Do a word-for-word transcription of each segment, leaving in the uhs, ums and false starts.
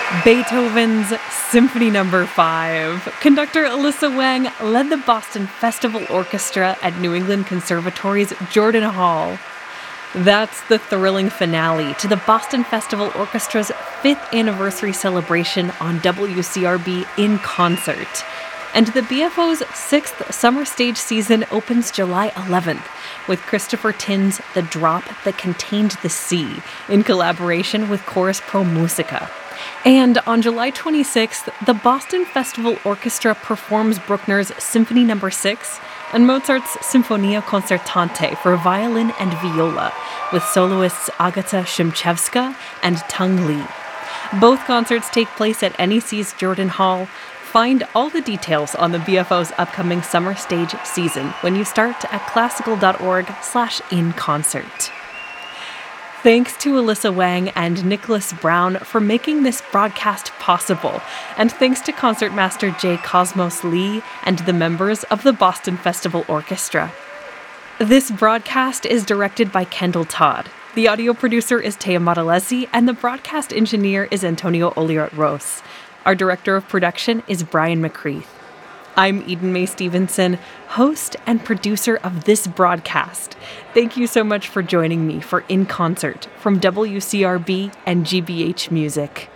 Beethoven's Symphony Number five. Conductor Alyssa Wang led the Boston Festival Orchestra at New England Conservatory's Jordan Hall. That's the thrilling finale to the Boston Festival Orchestra's fifth anniversary celebration on W C R B in concert. And the B F O's sixth summer stage season opens July eleventh with Christopher Tin's The Drop That Contained the Sea in collaboration with Chorus Pro Musica. And on July twenty-sixth, the Boston Festival Orchestra performs Bruckner's Symphony Number six and Mozart's Sinfonia Concertante for violin and viola, with soloists Agata Szymczewska and Tung Lee. Both concerts take place at N E C's Jordan Hall. Find all the details on the B F O's upcoming summer stage season when you start at classical.org slash in concert. Thanks to Alyssa Wang and Nicholas Brown for making this broadcast possible, and thanks to concertmaster J. Cosmos Lee and the members of the Boston Festival Orchestra. This broadcast is directed by Kendall Todd. The audio producer is Taya Matalesi, and the broadcast engineer is Antonio Oliart-Ros. Our director of production is Brian McCreath. I'm Eden Mae Stevenson, host and producer of this broadcast. Thank you so much for joining me for In Concert from W C R B and G B H Music.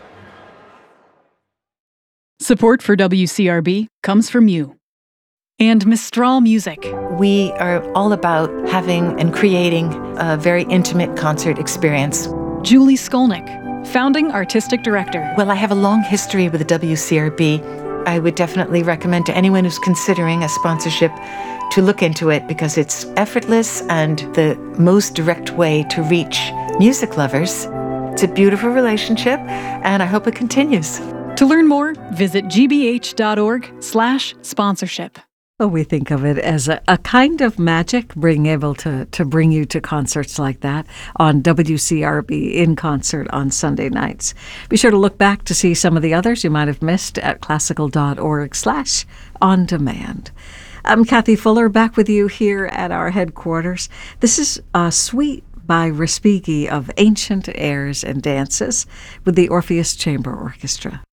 Support for W C R B comes from you and Mistral Music. We are all about having and creating a very intimate concert experience. Julie Skolnick, founding artistic director. Well, I have a long history with the W C R B. I would definitely recommend to anyone who's considering a sponsorship to look into it because it's effortless and the most direct way to reach music lovers. It's a beautiful relationship, and I hope it continues. To learn more, visit gbh.org slash sponsorship. Well, we think of it as a, a kind of magic, being able to, to bring you to concerts like that on W C R B In Concert on Sunday nights. Be sure to look back to see some of the others you might have missed at classical.org slash on demand. I'm Kathy Fuller, back with you here at our headquarters. This is a suite by Respighi of Ancient Airs and Dances with the Orpheus Chamber Orchestra.